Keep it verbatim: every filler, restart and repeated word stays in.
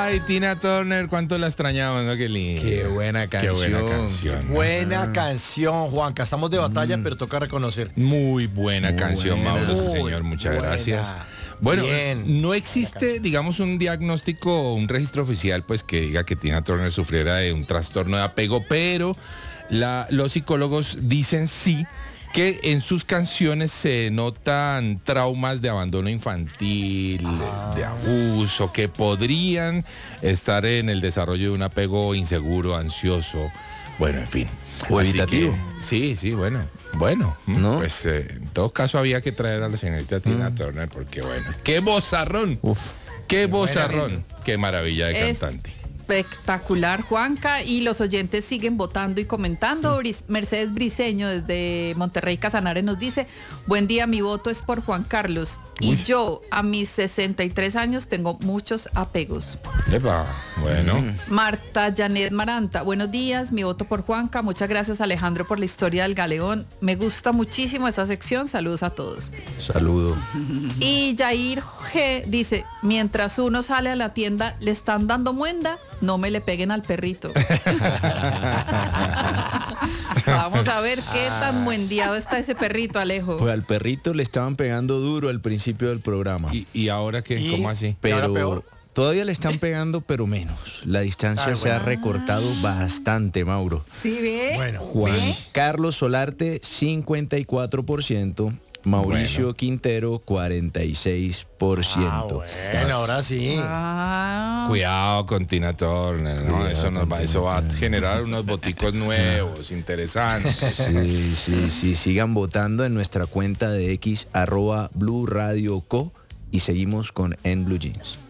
Ay, Tina Turner, cuánto la extrañamos, ¿no? Qué lindo. Qué buena canción. Qué buena canción. ¿no? Buena canción, Juanca. Estamos de batalla, mm. pero toca reconocer. Muy buena Muy canción, buena. Mauro, sí, Muy señor. Muchas buena. gracias. Bueno, Bien. no existe, digamos, un diagnóstico, un registro oficial, pues, que diga que Tina Turner sufriera de un trastorno de apego, pero la, los psicólogos dicen sí, que en sus canciones se notan traumas de abandono infantil, ah. de abuso, que podrían estar en el desarrollo de un apego inseguro, ansioso, bueno, en fin. O evitativo. Que, sí, sí, bueno, bueno, ¿no? Pues eh, en todo caso había que traer a la señorita Tina mm. Turner, porque bueno, qué vozarrón, uf, qué, qué vozarrón, qué maravilla de es... cantante. Espectacular, Juanca, y los oyentes siguen votando y comentando. Mercedes Briceño desde Monterrey Casanare nos dice: buen día, mi voto es por Juan Carlos. Uy. Y yo a mis sesenta y tres años tengo muchos apegos. Epa, bueno. Mm. Marta Janet Maranta: buenos días, mi voto por Juanca. Muchas gracias, Alejandro, por la historia del galeón. Me gusta muchísimo esa sección. Saludos a todos. Saludo. Y Jair G dice: mientras uno sale a la tienda, le están dando muenda, no me le peguen al perrito. Vamos a ver qué tan muendeado está ese perrito, Alejo. Pues al perrito le estaban pegando duro al principio del programa. ¿Y, y ahora qué? ¿Y? ¿Cómo así? Pero todavía le están pegando, pero menos. La distancia ah, se bueno. ha recortado bastante, Mauro. ¿Sí ve? Bueno, Juan ¿ve? Carlos Solarte, cincuenta y cuatro por ciento. Mauricio bueno. Quintero, cuarenta y seis por ciento. Ah, bueno, ahora sí. Ah. Cuidado con Tina Turner, ¿no? Cuidado, eso, nos va, eso va a generar unos boticos nuevos, interesantes. Sí, sí, sí. Sigan votando en nuestra cuenta de X, arroba Blue Radio Co. Y seguimos con En Blue Jeans.